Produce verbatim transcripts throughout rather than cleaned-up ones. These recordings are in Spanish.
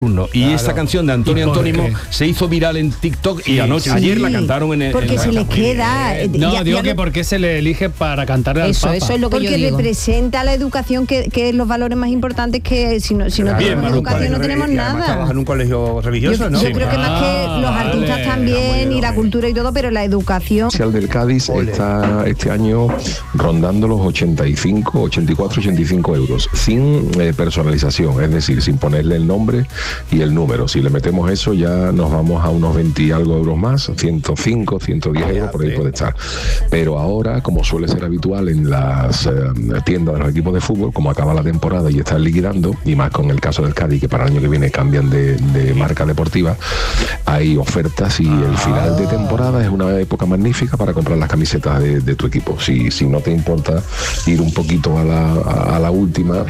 uno. Y claro. Esa canción de Antonio Antónimo se hizo viral en TikTok sí, y anoche, sí. ayer la cantaron en el... Porque en se les queda... Eh, no, ya, digo ya que no... por qué se le elige para cantarle eso, al Papa. Eso es lo que porque yo digo. Representa la educación, que, que es los valores más importantes, que si no, si no Bien, tenemos educación no tenemos y nada. Trabaja en un colegio religioso, yo, ¿no? Yo sí. creo que más que los artistas vale. también bien, y la cultura y todo, pero la educación... El del Cádiz Ole. está este año rondando los ochenta y cinco, ochenta y cuatro, ochenta y cinco euros, sin eh, personalización, es decir, sin ponerle el nombre y el número. Si le metemos eso ya nos vamos a unos veinte y algo euros más, ciento cinco, ciento diez euros, por ahí puede estar. Pero ahora, como suele ser habitual en las eh, tiendas de los equipos de fútbol, como acaba la temporada y están liquidando, y más con el caso del Cádiz, que para el año que viene cambian de, de marca deportiva, hay ofertas y el final de temporada es una época magnífica para comprar las camisetas de, de tu equipo. Si, si no te importa ir un poquito a la, a, a la última,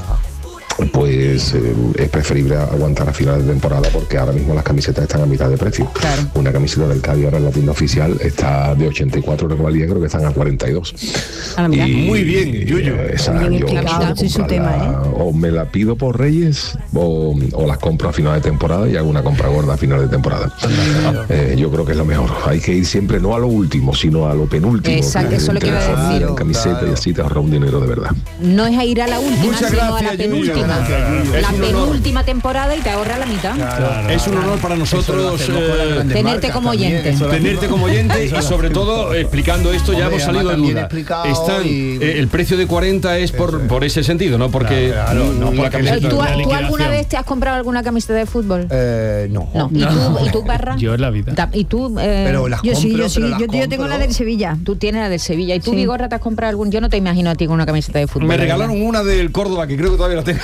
pues eh, es preferible aguantar a final de temporada, porque ahora mismo las camisetas están a mitad de precio. Claro. Una camiseta del Cádiz ahora en la tienda oficial está de ochenta y cuatro euros, creo que están a cuarenta y dos. Ah, y muy bien, Yuyu. Eh, esa, bien yo explicado, sí, su tema, ¿eh? O me la pido por Reyes o, o las compro a final de temporada y hago una compra gorda a final de temporada. Eh, yo creo que es lo mejor. Hay que ir siempre no a lo último, sino a lo penúltimo. Exacto, eso es lo que iba a decir. En camiseta claro. Y así te ahorra un dinero de verdad. No es a ir a la última, Muchas sino gracias, a la penúltima. Yuyu. La penúltima temporada y te ahorra la mitad. Claro, claro, es un honor para nosotros eh, tenerte como oyente. Tenerte como oyente y sobre todo explicando esto. Ya hemos salido de duda. Están, y... eh, el precio de cuarenta es por, por ese sentido, no porque claro, claro, no, por la camiseta. ¿Tú, ¿Tú alguna vez te has comprado alguna camiseta de fútbol? Eh, no. no. ¿Y, no. Tú, ¿Y tú, Parra? Yo en la vida. ¿Y tú? Eh, pero las yo compro, sí, yo sí. Yo, yo tengo la del Sevilla. Tú tienes la del Sevilla. ¿Y tú, sí. Vigorra, te has comprado algún? Yo no te imagino a ti con una camiseta de fútbol. Me regalaron ¿verdad? Una del Córdoba, que creo que todavía la tengo.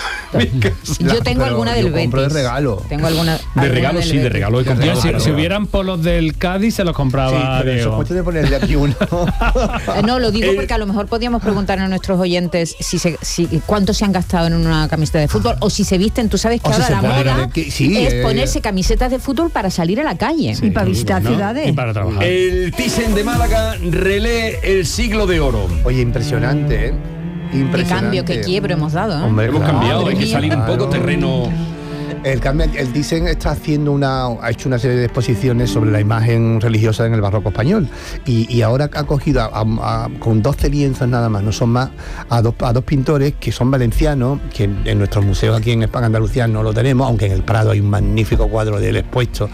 Yo tengo alguna del Betis. De regalo. Tengo alguna. De regalo, sí, de regalo he comprado. Si, si hubieran polos del Cádiz, se los compraba. Sí, pero eso cuestión de ponerle aquí uno. No, lo digo porque a lo mejor podríamos preguntar a nuestros oyentes si se, si, cuánto se han gastado en una camiseta de fútbol o si se visten. Tú sabes que o ahora si la moda que, sí, es eh, ponerse camisetas de fútbol para salir a la calle sí, y para visitar ¿no? ciudades. Y para trabajar. El Thyssen de Málaga relee el siglo de oro. Oye, impresionante, ¿eh? Impresionante. Qué cambio, qué quiebro hemos dado, ¿eh? Hombre, hemos claro, cambiado, hay que salir un poco terreno. El, el Thyssen está haciendo una, ha hecho una serie de exposiciones sobre la imagen religiosa en el barroco español y, y ahora ha cogido a, a, a, con doce lienzos nada más, no son más, a dos, a dos pintores que son valencianos, que en, en nuestros museos aquí en España, Andalucía no lo tenemos, aunque en el Prado hay un magnífico cuadro de él expuesto,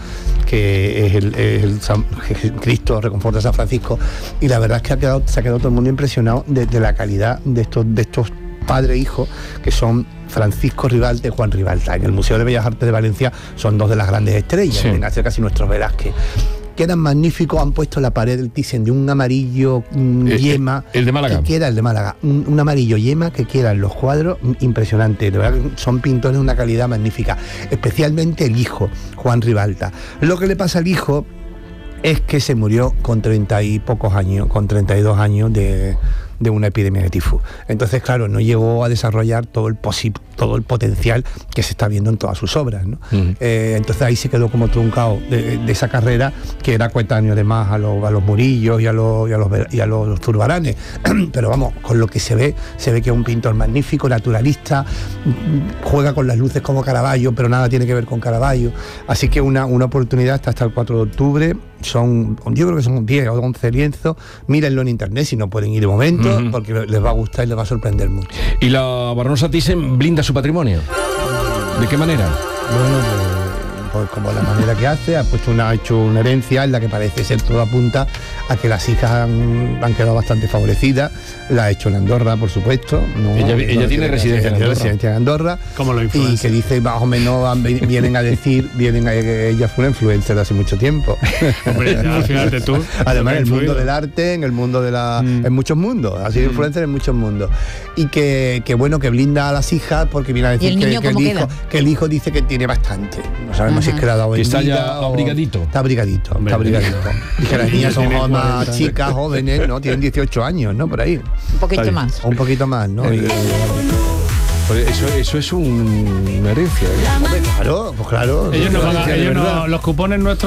que es el, es el San, Cristo Reconforta de San Francisco, y la verdad es que ha quedado, se ha quedado todo el mundo impresionado de, de la calidad de estos, de estos padre e hijo, que son Francisco Ribalta y Juan Ribalta. En el Museo de Bellas Artes de Valencia son dos de las grandes estrellas, sí. Vienen a ser casi nuestros Velázquez. Quedan magníficos, han puesto la pared del Thyssen de un amarillo mm, el, yema. El de Málaga. Que queda el de Málaga. Un, un amarillo yema que quedan los cuadros impresionantes. De verdad, son pintores de una calidad magnífica. Especialmente el hijo, Juan Ribalta. Lo que le pasa al hijo es que se murió con treinta y pocos años, con treinta y dos años de... de una epidemia de tifus. Entonces, claro, no llegó a desarrollar todo el posi- todo el potencial que se está viendo en todas sus obras, ¿no? Uh-huh. Eh, entonces ahí se quedó como truncado de, de esa carrera, que era coetáneo además a los, a los Murillos y a los, y a los, y a los Zurbaranes. Pero vamos, con lo que se ve, se ve que es un pintor magnífico, naturalista, juega con las luces como Caravaggio, pero nada tiene que ver con Caravaggio. Así que una, una oportunidad está hasta el cuatro de octubre. Son, yo creo que son diez o once lienzos. Mírenlo en internet si no pueden ir de momento, uh-huh. porque les va a gustar y les va a sorprender mucho. ¿Y la Baronosa Thyssen blinda su patrimonio? ¿De qué manera? Bueno, pues, pues como la manera que hace, ha puesto una, ha hecho una herencia en la que parece ser todo apunta a que las hijas han, han quedado bastante favorecidas. La ha hecho en Andorra, por supuesto. No, ella no, ella no tiene residencia en Andorra. residencia en Andorra. Como lo y que dice más o menos vienen a decir, vienen a, ella fue una influencer de hace mucho tiempo. Hombre, ya, fíjate tú. Además en el mundo del arte, en el mundo de la, mm. en muchos mundos, ha sido mm. influencer en muchos mundos. Y que, que bueno, que blinda a las hijas porque viene a decir el que, que, el hijo, que el hijo dice que tiene bastante. No sabemos uh-huh. si es que le ha dado que está ya o, abrigadito. Está abrigadito, Hombre, está abrigadito. Y que las niñas son más chicas, jóvenes, ¿no? Tienen dieciocho años, ¿no? Por ahí. Un poquito más. Un poquito más, ¿no? Eh, pues eso, eso es un, una herencia. ¿eh? Claro, pues claro. Ellos no van a, ellos no, los cupones nuestros